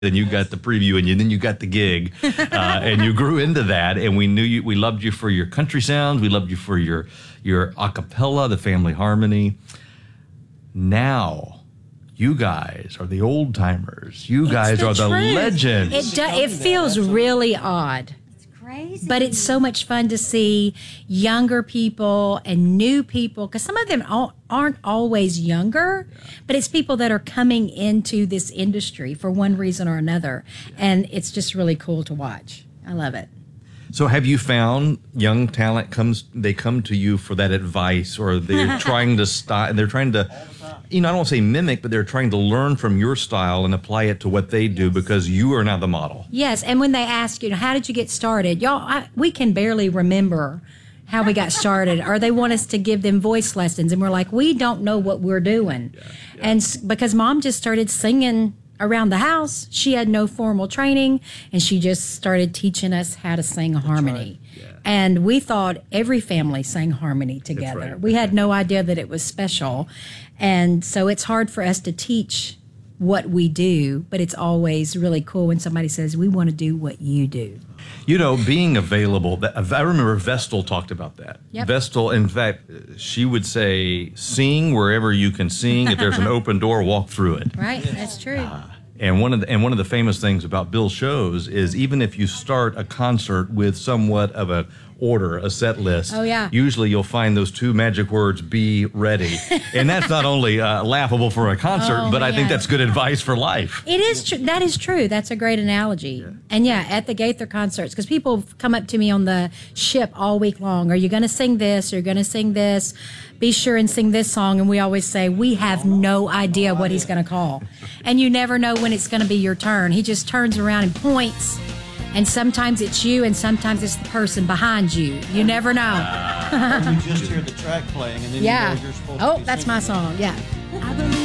and you got the preview, and then you got the gig, and you grew into that. And we knew you. We loved you for your country sounds. We loved you for your a cappella, the family harmony. Now, you guys are the old timers. You guys are the legends. It feels really odd. Crazy. But it's so much fun to see younger people and new people, because some of them aren't always younger, but it's people that are coming into this industry for one reason or another. And it's just really cool to watch. I love it. So have you found young talent they come to you for that advice, or they're trying to I don't want to say mimic, but they're trying to learn from your style and apply it to what they do because you are now the model? Yes, and when they ask, how did you get started? Y'all, we can barely remember how we got started, or they want us to give them voice lessons, and we're like, we don't know what we're doing. And because Mom just started singing around the house, she had no formal training, and she just started teaching us how to sing harmony. And we thought every family sang harmony together. We had no idea that it was special. And so it's hard for us to teach what we do, but it's always really cool when somebody says, we want to do what you do. Being available. I remember Vestal talked about that. Yep. Vestal, in fact, she would say, sing wherever you can sing. If there's an open door, walk through it. Right, that's true. And one of the famous things about Bill's shows is even if you start a concert with somewhat of a set list, usually you'll find those two magic words, be ready. And that's not only laughable for a concert, but I think that's good advice for life. It is true. That is true. That's a great analogy. And at the Gaither concerts, because people come up to me on the ship all week long, are you going to sing this? Are you going to sing this? Be sure and sing this song. And we always say, we have no idea what he's going to call. And you never know when it's going to be your turn. He just turns around and points. And sometimes it's you, and sometimes it's the person behind you. You never know. You just hear the track playing, and then you know you're supposed to be that's my song. Yeah.